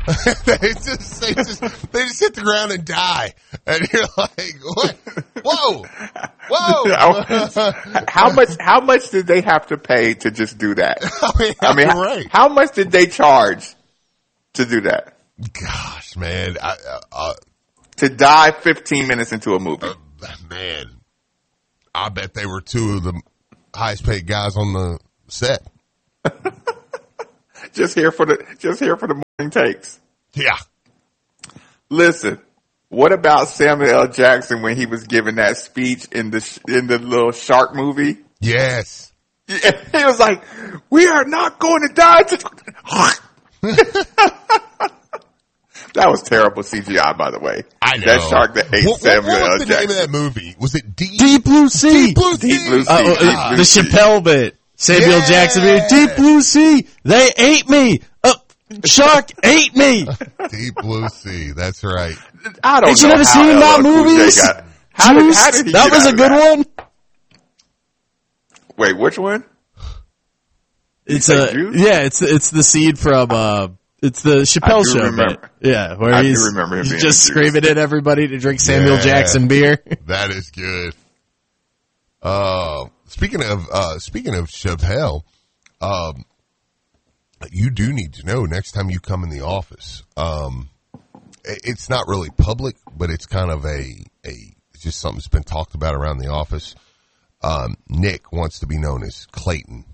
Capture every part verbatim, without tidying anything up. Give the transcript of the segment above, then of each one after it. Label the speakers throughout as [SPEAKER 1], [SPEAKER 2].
[SPEAKER 1] they just they just they just hit the ground and die, and you're like, what? Whoa, whoa!
[SPEAKER 2] How much? How much did they have to pay to just do that?
[SPEAKER 1] I mean,
[SPEAKER 2] I mean,
[SPEAKER 1] right.
[SPEAKER 2] how, how much did they charge to do that?
[SPEAKER 1] Gosh, man, I, uh,
[SPEAKER 2] to die fifteen minutes into a movie.
[SPEAKER 1] Uh, man, I bet they were two of the highest paid guys on the set.
[SPEAKER 2] Just here for the just here for the morning takes.
[SPEAKER 1] Yeah.
[SPEAKER 2] Listen, what about Samuel L. Jackson when he was giving that speech in the in the little shark movie?
[SPEAKER 1] Yes.
[SPEAKER 2] He was like, "We are not going to die." That was terrible C G I, by the way.
[SPEAKER 1] I know.
[SPEAKER 2] That shark that ate
[SPEAKER 1] what,
[SPEAKER 2] Samuel
[SPEAKER 1] what, what
[SPEAKER 2] L.
[SPEAKER 1] was the
[SPEAKER 2] Jackson.
[SPEAKER 1] name of that movie? Was it Deep,
[SPEAKER 3] Deep Blue Sea?
[SPEAKER 1] Deep Blue Sea.
[SPEAKER 2] Deep Blue Sea.
[SPEAKER 3] Uh,
[SPEAKER 2] Deep
[SPEAKER 3] uh,
[SPEAKER 2] Blue
[SPEAKER 3] the
[SPEAKER 2] Sea.
[SPEAKER 3] Chappelle bit. Samuel
[SPEAKER 1] Yeah.
[SPEAKER 3] Jackson bit. Deep Blue Sea. They ate me. Uh, shark ate me.
[SPEAKER 1] Deep Blue Sea. That's right.
[SPEAKER 2] I don't
[SPEAKER 3] Ain't
[SPEAKER 2] know
[SPEAKER 3] you never
[SPEAKER 2] how
[SPEAKER 3] seen
[SPEAKER 2] L L
[SPEAKER 3] my
[SPEAKER 2] Cool J
[SPEAKER 3] movies?
[SPEAKER 2] got- How did,
[SPEAKER 3] Juice?
[SPEAKER 2] how did he
[SPEAKER 3] that
[SPEAKER 2] get
[SPEAKER 3] was
[SPEAKER 2] out
[SPEAKER 3] a
[SPEAKER 2] of
[SPEAKER 3] good
[SPEAKER 2] that?
[SPEAKER 3] one.
[SPEAKER 2] Wait, which one?
[SPEAKER 3] It's
[SPEAKER 2] say
[SPEAKER 3] a
[SPEAKER 2] Juice?
[SPEAKER 3] yeah. It's it's the seed from uh. It's the Chappelle
[SPEAKER 2] I do
[SPEAKER 3] show
[SPEAKER 2] remember.
[SPEAKER 3] bit. Yeah, where
[SPEAKER 2] I do
[SPEAKER 3] he's,
[SPEAKER 2] remember him
[SPEAKER 3] he's
[SPEAKER 2] being
[SPEAKER 3] just
[SPEAKER 2] in Juice.
[SPEAKER 3] screaming at everybody to drink Samuel
[SPEAKER 1] Yeah.
[SPEAKER 3] Jackson beer.
[SPEAKER 1] That is good. Uh, speaking of, uh, speaking of Chappelle, um, you do need to know next time you come in the office, um, it- it's not really public, but it's kind of a, a, it's just something that's been talked about around the office. Um, Nick wants to be known as Clayton.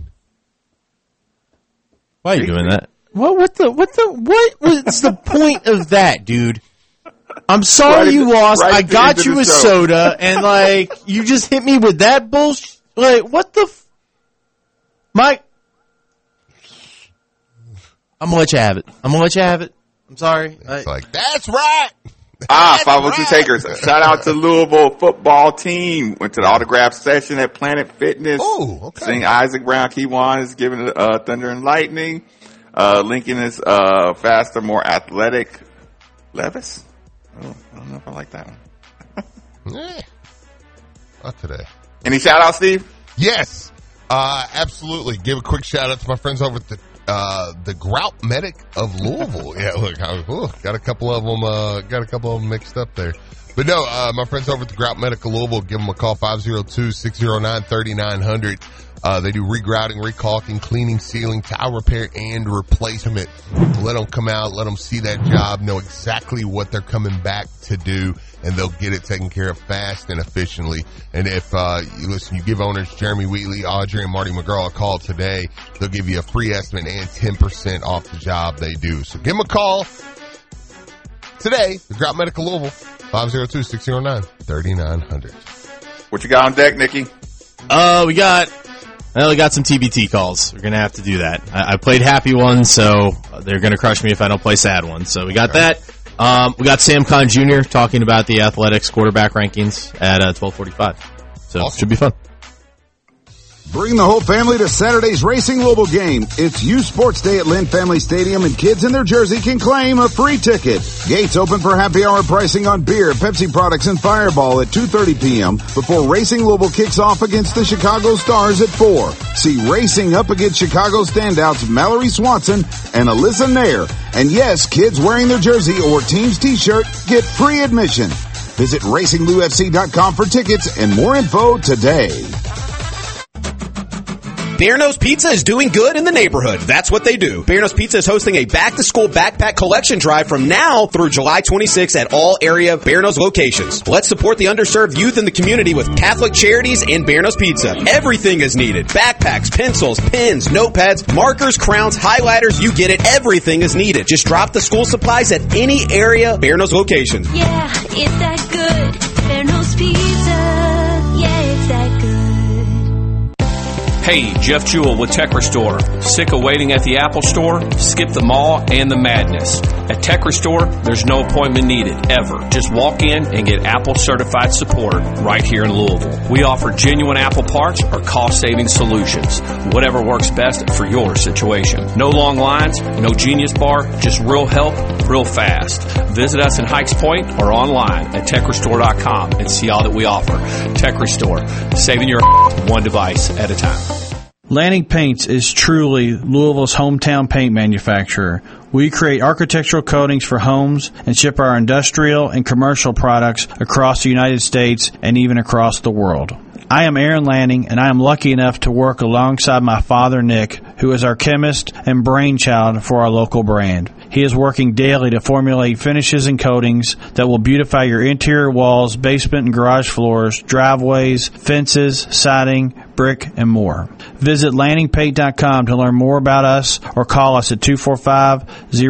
[SPEAKER 3] Why are you doing that? What? What the? What the? What was the point of that, dude? I'm sorry
[SPEAKER 2] Right
[SPEAKER 3] you
[SPEAKER 2] at the-
[SPEAKER 3] lost.
[SPEAKER 2] right
[SPEAKER 3] I
[SPEAKER 2] at the
[SPEAKER 3] got
[SPEAKER 2] end of
[SPEAKER 3] you
[SPEAKER 2] the
[SPEAKER 3] a
[SPEAKER 2] show.
[SPEAKER 3] soda, and like you just hit me with that bullshit. Like what the? F- Mike, I'm gonna let you have it. I'm gonna let you have it. I'm sorry.
[SPEAKER 1] It's
[SPEAKER 3] I,
[SPEAKER 1] like, that's right.
[SPEAKER 2] Ah,
[SPEAKER 1] That's
[SPEAKER 2] five oh two
[SPEAKER 1] right.
[SPEAKER 2] takers. Shout out to Louisville football team. Went to the autograph session at Planet Fitness.
[SPEAKER 1] Oh, okay.
[SPEAKER 2] Seeing Isaac Brown, Keywan is giving uh, Thunder and Lightning. Uh, Lincoln is uh, faster, more athletic. Levis? Oh, I don't know if I like that one.
[SPEAKER 1] Eh, not today.
[SPEAKER 2] Any shout out, Steve?
[SPEAKER 1] Yes, uh, absolutely. Give a quick shout out to my friends over at the uh, the Grout Medic of Louisville. Yeah, look, I, ooh, got a couple of them, uh, got a couple of them mixed up there. But no, uh, my friends over at the Grout Medic of Louisville, give them a call, five oh two, six oh nine, three nine zero zero. Uh, they do regrouting, recalking, cleaning, sealing, tile repair, and replacement. Let them come out, let them see that job, know exactly what they're coming back to do, and they'll get it taken care of fast and efficiently. And if, uh, you listen, you give owners Jeremy Wheatley, Audrey, and Marty McGraw a call today, they'll give you a free estimate and ten percent off the job they do. So give them a call today, the Grout Medical Louisville, five oh two, six oh nine, three nine zero zero.
[SPEAKER 2] What you got on deck, Nikki?
[SPEAKER 3] uh, we got. Well, we got some T B T calls. We're gonna have to do that. I, I played happy ones, so they're gonna crush me if I don't play sad ones. So we got
[SPEAKER 1] Okay.
[SPEAKER 3] that. Um, we got Sam Conn Junior talking about the athletics quarterback rankings at uh, twelve forty-five. So
[SPEAKER 1] Awesome.
[SPEAKER 3] should be fun.
[SPEAKER 4] Bring the whole family to Saturday's Racing Louisville game. It's U Sports Day at Lynn Family Stadium, and kids in their jersey can claim a free ticket. Gates open for happy hour pricing on beer, Pepsi products, and Fireball at two thirty p.m. before Racing Louisville kicks off against the Chicago Stars at four. See Racing up against Chicago standouts Mallory Swanson and Alyssa Nair. And yes, kids wearing their jersey or team's t-shirt get free admission. Visit racing lou f c dot com for tickets and more info today.
[SPEAKER 5] Bearno's Pizza is doing good in the neighborhood. That's what they do. Bearno's Pizza is hosting a back-to-school backpack collection drive from now through July twenty-sixth at all area Bearno's locations. Let's support the underserved youth in the community with Catholic Charities and Bearno's Pizza. Everything is needed. Backpacks, pencils, pens, notepads, markers, crowns, highlighters, you get it. Everything is needed. Just drop the school supplies at any area Bearno's location.
[SPEAKER 6] Yeah, it's that good. Bearno's Pizza. Yeah, it's that good.
[SPEAKER 7] Hey, Jeff Jewell with Tech Restore. Sick of waiting at the Apple Store? Skip the mall and the madness. At Tech Restore, there's no appointment needed, ever. Just walk in and get Apple certified support right here in Louisville. We offer genuine Apple parts or cost-saving solutions. Whatever works best for your situation. No long lines, no Genius Bar, just real help, real fast. Visit us in Hikes Point or online at tech restore dot com and see all that we offer. Tech Restore, saving your one device at a time.
[SPEAKER 8] Lanning Paints is truly Louisville's hometown paint manufacturer. We create architectural coatings for homes and ship our industrial and commercial products across the United States and even across the world. I am Aaron Lanning, and I am lucky enough to work alongside my father, Nick, who is our chemist and brainchild for our local brand. He is working daily to formulate finishes and coatings that will beautify your interior walls, basement and garage floors, driveways, fences, siding, brick, and more. Visit lanning paint dot com to learn more about us or call us at two four five, zero